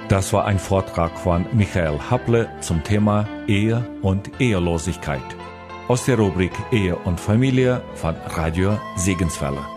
Das war ein Vortrag von Michael Happle zum Thema Ehe und Ehelosigkeit aus der Rubrik Ehe und Familie von Radio Segenswelle.